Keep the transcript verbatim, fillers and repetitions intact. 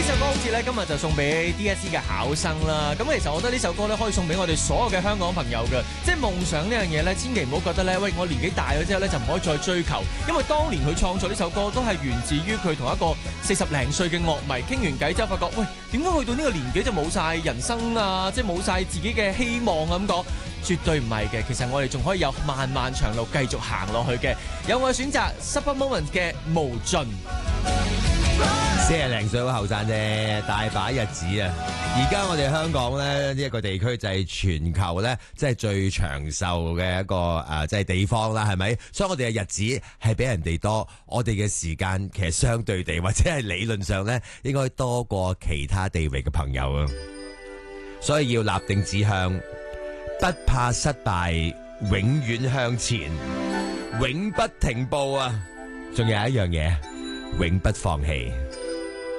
首歌好似咧今日就送俾 D S E 嘅考生啦。咁其實我覺得呢首歌咧可以送俾我哋所有嘅香港朋友嘅，即係夢想呢樣嘢咧，千祈唔好覺得咧，喂，我年紀大咗之後咧就唔可以再追求，因為當年佢創作呢首歌都係源自於佢同一個四十零歲嘅樂迷傾完偈之後，發覺喂，點解去到呢個年紀就冇晒人生啊，即係冇晒自己嘅希望啊咁講。絕對唔係嘅，其實我哋仲可以有漫漫長路繼續行落去嘅。有我嘅選擇 Super Moment 嘅無盡。 四廿零歲好後生啫，大把日子啊！而家我哋香港咧呢一個地區就係全球咧即係最長壽嘅一個誒即係地方啦，係咪？所以我哋嘅日子係比人哋多，我哋嘅時間其實相對地或者係理論上咧應該多過其他地域嘅朋友啊！所以要立定志向，不怕失敗，永遠向前，永不停步啊！仲有一樣嘢，永不放棄。